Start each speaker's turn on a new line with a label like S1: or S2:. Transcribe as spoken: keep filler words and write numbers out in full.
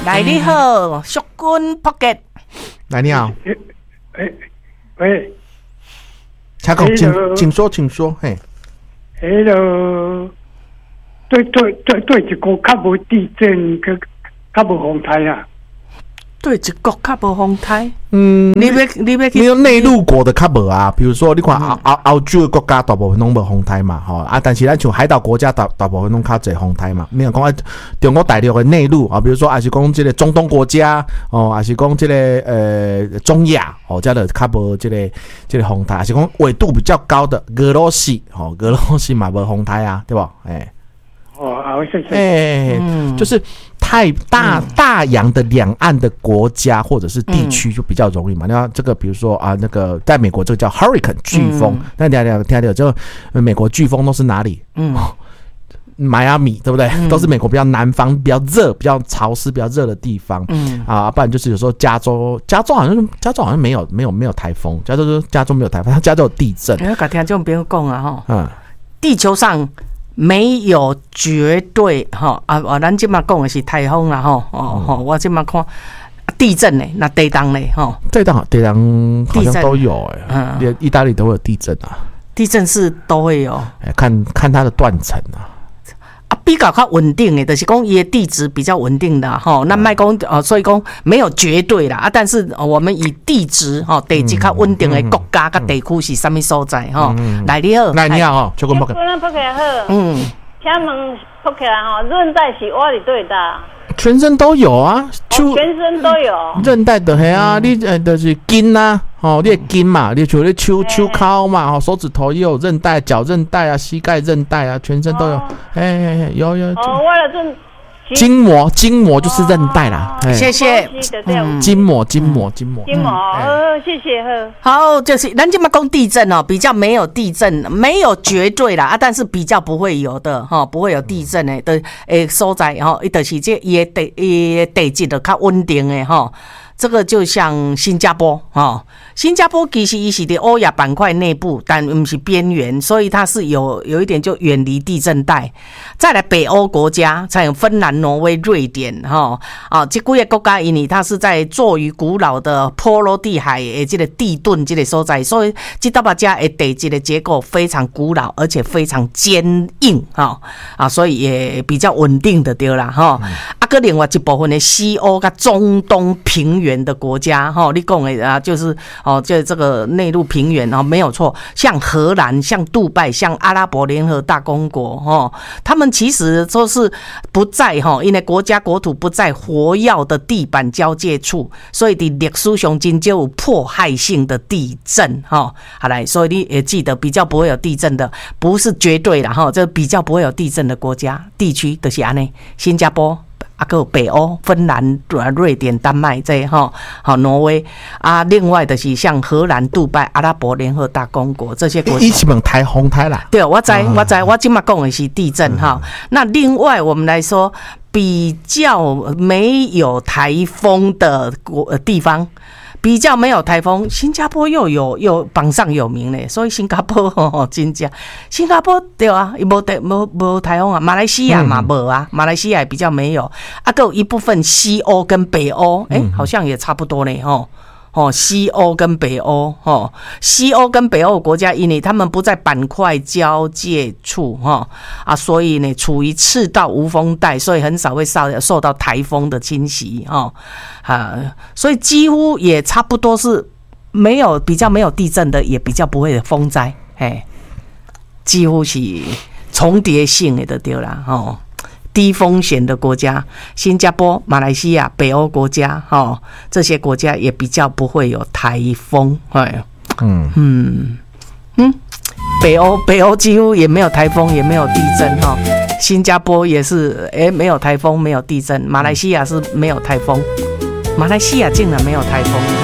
S1: 来你好，淑君扑吉。
S2: 来你好。
S3: 喂喂，
S2: 请讲，请请说，请说，嘿。
S3: Hello， 对对对对，一个较无地震，个较无风台啊。
S1: 对，一国较无风台。
S2: 嗯，
S1: 你要你要
S2: 你有内陆国的较无啊，比如说你看澳澳澳洲的国家大部分拢无风台嘛，吼啊，但是咱像海岛国家大大部分拢较侪风台嘛。没有讲中国大陆的内陆啊，比如说还是讲这个中东国家哦，还是讲这个呃中亚哦，这个较无这个这个风台，还是讲纬度比较高的俄罗斯哦，俄罗斯嘛无风台啊，对不？哎、欸。
S3: 哦，好，谢谢。
S2: 哎、欸嗯，就是太大、嗯、大洋的两岸的国家或者是地区就比较容易嘛。那、嗯、这个比如说啊，那个在美国这个叫 hurricane 飓风，那大家听到这个美国飓风都是哪里？嗯，迈阿密对不对、嗯？都是美国比较南方、比较热、比较潮湿、比较热的地方。嗯啊，不然就是有时候加州，加州好像加州好像没有没有没有台风，加州加州没有台风，加州有地震。
S1: 你要改听众朋友讲啊哈，嗯，地球上。没有绝对哈啊啊！咱今嘛讲的是台风啦吼哦吼，我今嘛看地震呢，那地震呢吼，
S2: 地震地震好像都有哎、欸，连、嗯、意大利都会有地震啊，
S1: 地震是都会有，
S2: 哎、看看它的断层啊。
S1: 啊，比较较稳定的，就是讲伊的地质比较稳定的吼。那卖讲呃，所以讲没有绝对啦啊，但是、呃、我们以地质吼、地质较稳定的国家甲地区是什么所在吼？来你好，
S2: 来你好哦，就讲
S4: 不可。不可好。嗯，请问不可吼，韧带是我里对的。
S2: 全身都有啊，
S4: 哦、全身都有。
S2: 韧带的嘿啊，嗯、你呃就是筋呐、啊，哦，你的筋嘛，你像你手手髁嘛，哦，手指头也有韧带，脚韧带啊，膝盖韧带啊，全身都有。哎哎哎，有有。
S4: 哦，为了这。
S2: 筋膜，筋膜就是韧带啦。
S1: 哦、谢谢。
S2: 嗯，筋膜，筋膜，筋膜。
S4: 筋膜，哦，谢谢呵。
S1: 好，就是咱今嘛讲地震哦，比较没有地震，没有绝对啦啊，但是比较不会有的哈，不会有地震的的诶所在哈，伊就是这伊的地伊的地质就较稳定的哈。这个就像新加坡哈，新加坡其实伊是在欧亚板块内部，但不是边缘，所以它是有有一点就远离地震带。再来北欧国家，才有芬兰、挪威、瑞典哈啊，这几个国家因为它是在坐于古老的波罗的海的这个地盾这个所在，所以这大把家的地质的结构非常古老，而且非常坚硬哈啊，所以也比较稳定的对啦哈。嗯、啊，个另外一部分的西欧跟中东平原的国家哈，你讲的啊，就是哦，就这个内陆平原哦，没有错。像荷兰、像杜拜、像阿拉伯联合大公国哈，他们其实都是不在哈，因为国家国土不在活跃的地板交界处，所以伫历史上真就有迫害性的地震哈。好来，所以你也记得比较不会有地震的，不是绝对啦哈，这比较不会有地震的国家地区就是安尼，新加坡。啊，个北欧、芬兰、瑞典、丹麦这哈，好挪威啊，另外的是像荷兰、杜拜、阿拉伯联合大公国这些国家。
S2: 一起问台风台啦。
S1: 对，我知，我知，我今嘛讲的是地震哈、嗯。那另外我们来说，比较没有台风的国地方。比较没有台风，新加坡又有又榜上有名嘞，所以新加坡吼真正，新加坡对啊，伊无台无无台风啊，马来西亚嘛无啊，马来西亚比较没有，啊，还有一部分西欧跟北欧，哎、欸，好像也差不多嘞吼。哦，西欧跟北欧，哦，西欧跟北欧国家，因为他们不在板块交界处，哈啊，所以呢，处于赤道无风带，所以很少会受受到台风的侵袭，哈啊，所以几乎也差不多是没有比较没有地震的，也比较不会有风灾，嘿，几乎是重叠性的就对啦，哦。低风险的国家，新加坡、马来西亚、北欧国家，哦，这些国家也比较不会有台风，哎，嗯嗯嗯，北欧北欧几乎也没有台风，也没有地震，哈，新加坡也是，哎，没有台风，没有地震，马来西亚是没有台风，马来西亚竟然没有台风。